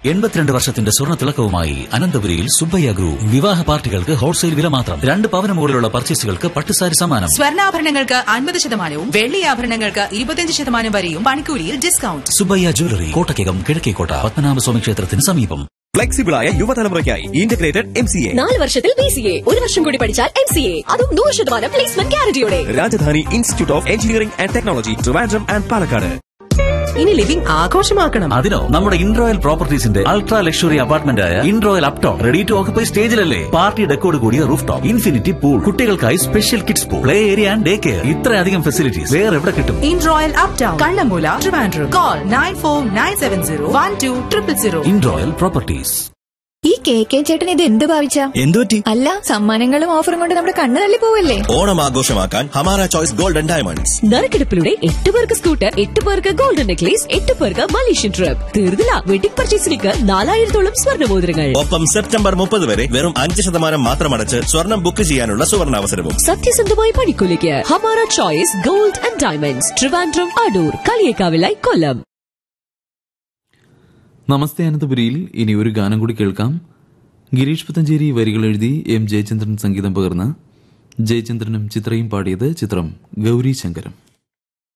82 വർഷത്തിന്റെ സ്വർണ്ണ തിളക്കവുമായി അനന്തപുരിയിൽ സുബ്ബയ്യ ഗ്രൂപ്പ്. വിവാഹ പാർട്ടികൾക്ക് ഹോൾസെയിൽ വില മാത്രം. 2 പവന് മുകളിലുള്ള പർച്ചേസുകൾക്ക് പട്ടുസാരി സമ്മാനം. സ്വർണ്ണാഭരണങ്ങൾക്ക് 50%, വെള്ളി ആഭരണങ്ങൾക്ക് 25% വരെയും പണിക്കൂലിയിൽ ഡിസ്കൗണ്ട്. സുബ്ബയ്യ ജ്വല്ലറി, കോട്ടയ്ക്കകം, കിഴക്കേക്കോട്ട, പത്മനാഭസ്വാമി ക്ഷേത്രത്തിന് സമീപം. ഫ്ലെക്സിബിളായ യുവതലമുറയ്ക്കായി ഇന്റഗ്രേറ്റഡ് MCA. 4 വർഷത്തിൽ BCA, 1 വർഷം കൂടി പഠിച്ചാൽ MCA, അതും 100% placement ഗ്യാരണ്ടിയോടെ. Rajdhani institute of engineering and technology, Trivandrum and Palakkad. ഇനി ലിവിംഗ് ആഘോഷമാക്കണം. അതിനോ നമ്മുടെ ഇൻറോയൽ പ്രോപ്പർട്ടീസിന്റെ അൾട്രാ ലക്ഷറി അപ്പാർട്ട്മെന്റ് ആയ ഇൻറോയൽ Upton ready to occupy സ്റ്റേജിലല്ലേ. Party ഡെക്കോട് കൂടിയ റൂഫ് ടോപ്പ്, ഇൻഫിനിറ്റി പൂൾ, കുട്ടികൾക്കായി special kids pool, play area and day care. ഇത്രയധികം ഫെസിലിറ്റീസ് വേറെ എവിടെ കിട്ടും? ഇൻറോയൽ uptown, Kannammoola, Trivandrum. Call 9497012000. ഇൻറോയൽ properties. ഈ KK ചേട്ടൻ ഇത് എന്ത് ഭാവിച്ച? എന്തുപറ്റി? അല്ല, സമ്മാനങ്ങളും ഓഫറും കൊണ്ട് നമ്മുടെ കണ്ണ് തള്ളി പോവല്ലേ? ഓണം ആഘോഷമാക്കാൻ ഹമാര ചോയ്സ് ഗോൾഡൻ ഡയമണ്ട്സ്. നറുക്കെടുപ്പിലൂടെ 8 പേർക്ക് സ്കൂട്ടർ, 8 പേർക്ക് ഗോൾഡൻ നെക്ലേസ്, 8 പേർക്ക് മലേഷ്യൻ ട്രിപ്പ്. തീർന്നില്ല, വെഡിംഗ് പർച്ചേസിലേക്ക് 4000-ഓളം സ്വർണ്ണമോതിരങ്ങൾ. ഒപ്പം സെപ്റ്റംബർ 30 വരെ വെറും 5% മാത്രം അടച്ച് സ്വർണം ബുക്ക് ചെയ്യാനുള്ള സുവർണാവസരവും. സത്യസന്ധമായ പണിക്കൂലിക്ക് Hamara choice gold and diamonds, Trivandrum, Adoor, കളിയേക്കാവിലായി, കൊല്ലം. നമസ്തേ അനന്തപുരിയിൽ ഇനി ഒരു ഗാനം കൂടി കേൾക്കാം. ഗിരീഷ് പുത്തഞ്ചേരി വരികൾ എഴുതി M. ജയചന്ദ്രൻ സംഗീതം പകർന്ന് ജയചന്ദ്രനും ചിത്രയും പാടിയത്. ചിത്രം ഗൗരി ശങ്കരം.